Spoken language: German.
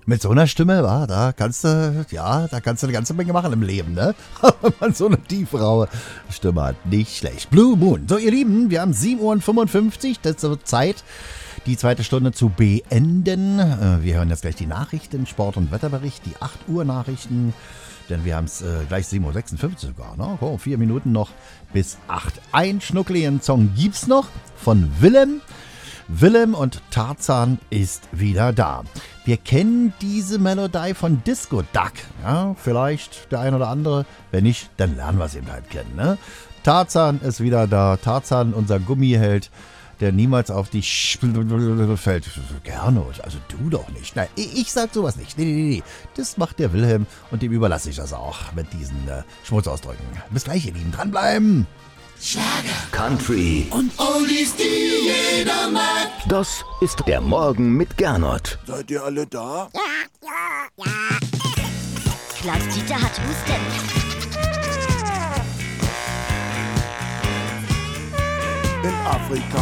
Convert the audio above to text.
Mit so einer Stimme, da kannst du eine ganze Menge machen im Leben, ne? Wenn man so eine tiefraue Stimme hat. Nicht schlecht. Blue Moon. So, ihr Lieben, wir haben 7:55 Uhr. Das wird Zeit, die zweite Stunde zu beenden. Wir hören jetzt gleich die Nachrichten, Sport- und Wetterbericht, die 8 Uhr Nachrichten. Denn wir haben es gleich 7:56 Uhr sogar, ne? 4 Minuten noch bis 8. Ein schnuckligen Song gibt's noch von Willem. Willem und Tarzan ist wieder da. Wir kennen diese Melodie von Disco Duck. Ja, vielleicht der ein oder andere. Wenn nicht, dann lernen wir es eben halt kennen. Ne? Tarzan ist wieder da. Tarzan, unser Gummiheld, der niemals auf die fällt. Gernot, also du doch nicht. Nein, ich sag sowas nicht. Nee. Das macht der Wilhelm und dem überlasse ich das auch mit diesen Schmutzausdrücken. Bis gleich, ihr Lieben. Dranbleiben! Schlager, Country und Oldies, die jeder mag. Das ist der Morgen mit Gernot. Seid ihr alle da? Ja. Klaus-Dieter hat Husten. In Afrika